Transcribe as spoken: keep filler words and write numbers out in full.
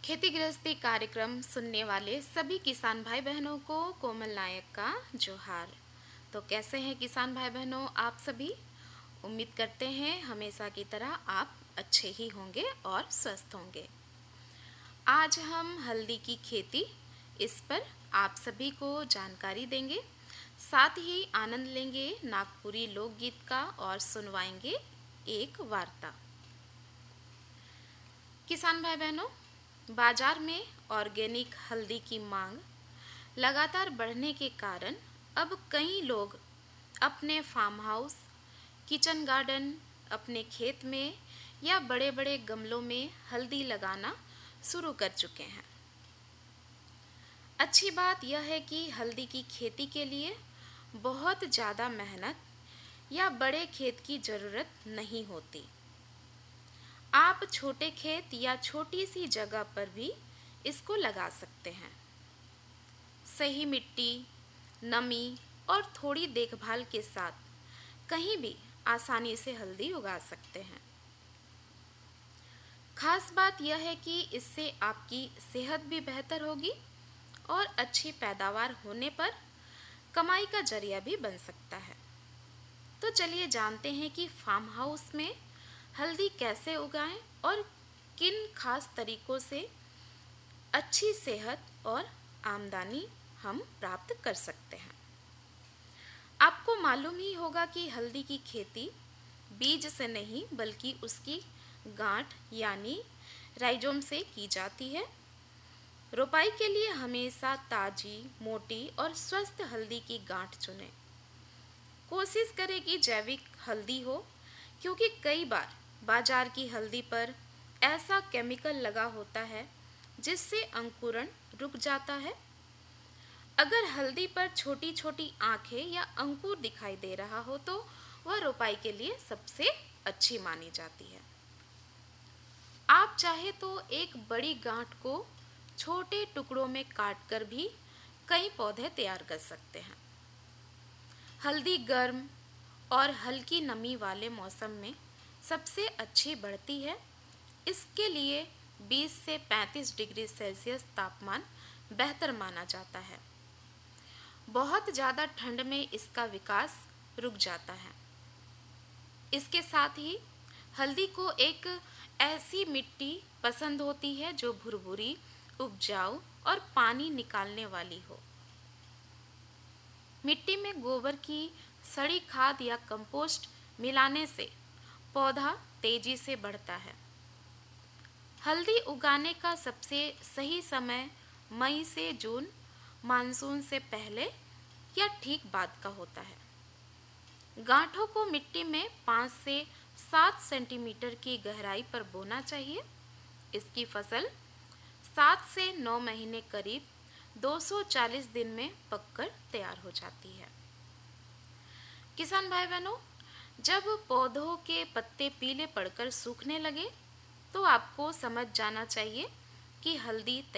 खेती गृहस्थी कार्यक्रम सुनने वाले सभी किसान भाई बहनों को कोमल नायक का जोहार। तो कैसे हैं किसान भाई बहनों आप सभी? उम्मीद करते हैं हमेशा की तरह आप अच्छे ही होंगे और स्वस्थ होंगे। आज हम हल्दी की खेती इस पर आप सभी को जानकारी देंगे, साथ ही आनंद लेंगे नागपुरी लोकगीत का और सुनवाएंगे एक वार्ता। किसान भाई बहनों, बाजार में ऑर्गेनिक हल्दी की मांग लगातार बढ़ने के कारण अब कई लोग अपने फार्म हाउस, किचन गार्डन, अपने खेत में या बड़े-बड़े गमलों में हल्दी लगाना शुरू कर चुके हैं। अच्छी बात यह है कि हल्दी की खेती के लिए बहुत ज़्यादा मेहनत या बड़े खेत की ज़रूरत नहीं होती। आप छोटे खेत या छोटी सी जगह पर भी इसको लगा सकते हैं। सही मिट्टी, नमी और थोड़ी देखभाल के साथ कहीं भी आसानी से हल्दी उगा सकते हैं। खास बात यह है कि इससे आपकी सेहत भी बेहतर होगी और अच्छी पैदावार होने पर कमाई का जरिया भी बन सकता है। तो चलिए जानते हैं कि फार्म हाउस में हल्दी कैसे उगाएं और किन खास तरीकों से अच्छी सेहत और आमदनी हम प्राप्त कर सकते हैं। आपको मालूम ही होगा कि हल्दी की खेती बीज से नहीं बल्कि उसकी गांठ यानी राइजोम से की जाती है। रोपाई के लिए हमेशा ताजी, मोटी और स्वस्थ हल्दी की गांठ चुनें। कोशिश करें कि जैविक हल्दी हो, क्योंकि कई बार बाजार की हल्दी पर ऐसा केमिकल लगा होता है जिससे अंकुरण रुक जाता है। अगर हल्दी पर छोटी छोटी आंखें या अंकुर दिखाई दे रहा हो तो वह रोपाई के लिए सबसे अच्छी मानी जाती है। आप चाहे तो एक बड़ी गांठ को छोटे टुकड़ों में काटकर भी कई पौधे तैयार कर सकते हैं। हल्दी गर्म और हल्की नमी वाले मौसम में सबसे अच्छी बढ़ती है। इसके लिए बीस से पैंतीस डिग्री सेल्सियस तापमान बेहतर माना जाता है। बहुत ज़्यादा ठंड में इसका विकास रुक जाता है। इसके साथ ही हल्दी को एक ऐसी मिट्टी पसंद होती है जो भुरभुरी, उपजाऊ और पानी निकालने वाली हो। मिट्टी में गोबर की सड़ी खाद या कंपोस्ट मिलाने से पौधा तेजी से बढ़ता है। हल्दी उगाने का सबसे सही समय मई से जून, मानसून से पहले या ठीक बाद का होता है। गांठों को मिट्टी में पाँच से सात सेंटीमीटर की गहराई पर बोना चाहिए। इसकी फसल सात से नौ महीने करीब दो सौ चालीस दिन में पककर तैयार हो जाती है। किसान भाई बहनों, जब पौधों के पत्ते पीले पड़कर सूखने लगे तो आपको समझ जाना चाहिए कि हल्दी